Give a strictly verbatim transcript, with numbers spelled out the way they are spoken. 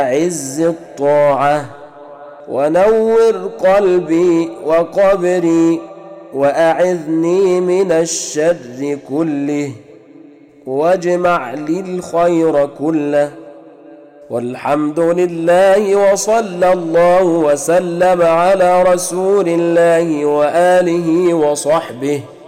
عز الطاعة، ونور قلبي وقبري، وأعذني من الشر كله، واجمع لي الخير كله. والحمد لله، وصلى الله وسلم على رسول الله وآله وصحبه